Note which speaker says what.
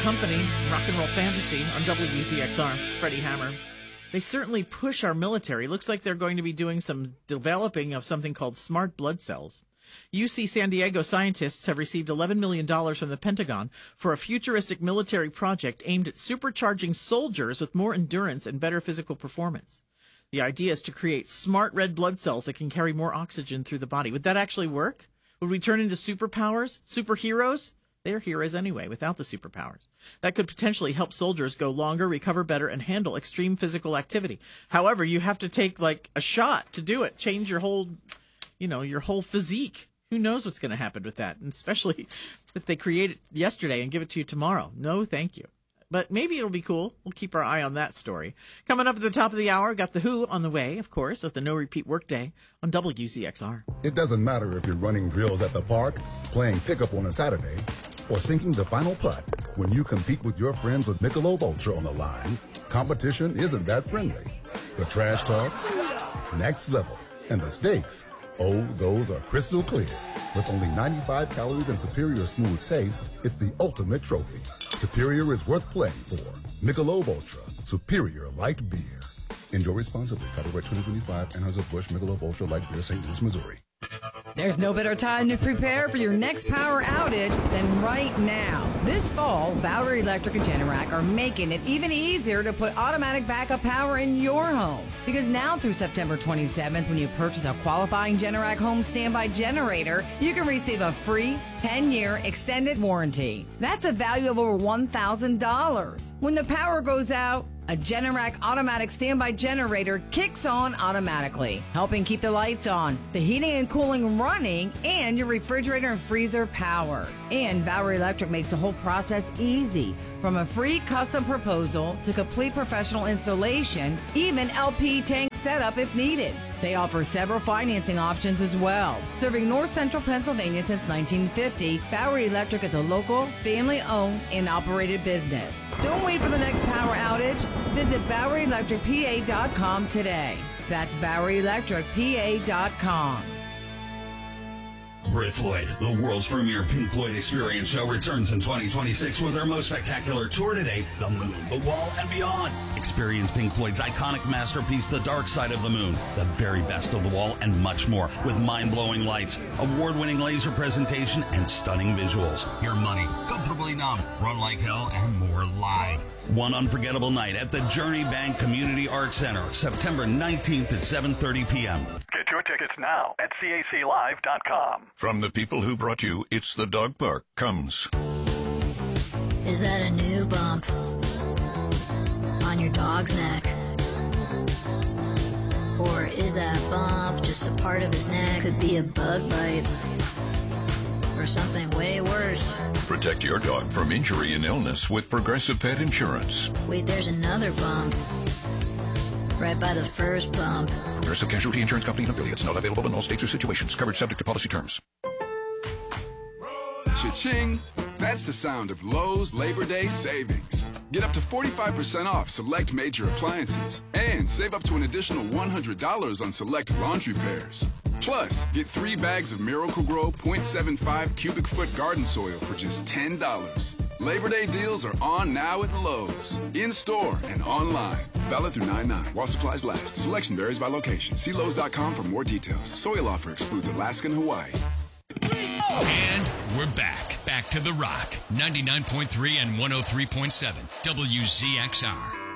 Speaker 1: Company, Rock and Roll Fantasy on WZXR. It's Freddie Hammer. They certainly push our military. Looks like they're going to be doing some developing of something called smart blood cells. UC San Diego scientists have received $11 million from the Pentagon for a futuristic military project aimed at supercharging soldiers with more endurance and better physical performance. The idea is to create smart red blood cells that can carry more oxygen through the body. Would that actually work? Would we turn into superpowers? Superheroes? They're heroes anyway, without the superpowers. That could potentially help soldiers go longer, recover better, and handle extreme physical activity. However, you have to take like a shot to do it. Change your whole physique. Who knows what's going to happen with that? And especially if they create it yesterday and give it to you tomorrow. No, thank you. But maybe it'll be cool. We'll keep our eye on that story. Coming up at the top of the hour, got The Who on the way, of course, of the No Repeat Workday on WZXR.
Speaker 2: It doesn't matter if you're running drills at the park, playing pickup on a Saturday, or sinking the final putt. When you compete with your friends with Michelob Ultra on the line, competition isn't that friendly. The trash talk, next level, and the stakes, oh, those are crystal clear. With only 95 calories and superior smooth taste, it's the ultimate trophy. Superior is worth playing for. Michelob Ultra, superior light beer. Enjoy responsibly. Copyright 2025, Anheuser-Busch Michelob Ultra Light Beer, St. Louis, Missouri.
Speaker 3: There's no better time to prepare for your next power outage than right now. This fall, Bowery Electric and Generac are making it even easier to put automatic backup power in your home. Because now through September 27th, when you purchase a qualifying Generac home standby generator, you can receive a free 10-year extended warranty. That's a value of over $1,000. When the power goes out, a Generac automatic standby generator kicks on automatically, helping keep the lights on, the heating and cooling running, and your refrigerator and freezer powered. And Bowery Electric makes the whole process easy. From a free custom proposal to complete professional installation, even LP tank setup if needed. They offer several financing options as well. Serving North Central Pennsylvania since 1950, Bowery Electric is a local, family-owned and operated business. Don't wait for the next power outage. Visit BoweryElectricPA.com today. That's BoweryElectricPA.com.
Speaker 4: Brit Floyd, the world's premier Pink Floyd experience show, returns in 2026 with their most spectacular tour to date, The Moon, The Wall, and Beyond. Experience Pink Floyd's iconic masterpiece, The Dark Side of the Moon, the very best of The Wall, and much more, with mind-blowing lights, award-winning laser presentation, and stunning visuals. Your Money, Comfortably Numb, Run Like Hell, and more live. One unforgettable night at the Journey Bank Community Arts Center, September 19th at 7:30 p.m.
Speaker 5: Get your tickets now at CACLive.com.
Speaker 6: From the people who brought you It's the Dog Park comes.
Speaker 7: Is that a new bump on your dog's neck? Or is that bump just a part of his neck? Could be a bug bite or something way worse.
Speaker 6: Protect your dog from injury and illness with Progressive Pet Insurance.
Speaker 7: Wait, there's another bump right by the first bump.
Speaker 6: Progressive Casualty Insurance Company and affiliates. Not available in all states or situations. Coverage subject to policy terms.
Speaker 8: Cha-ching! That's the sound of Lowe's Labor Day savings. Get up to 45% off select major appliances and save up to an additional $100 on select laundry pairs. Plus, get 3 bags of Miracle-Gro 0.75 cubic foot garden soil for just $10. Labor Day deals are on now at Lowe's, in-store and online. Valid through 9/9 while supplies last. Selection varies by location. See Lowe's.com for more details. Soil offer excludes Alaska and Hawaii.
Speaker 9: And we're back to The Rock, 99.3 and 103.7 WZXR.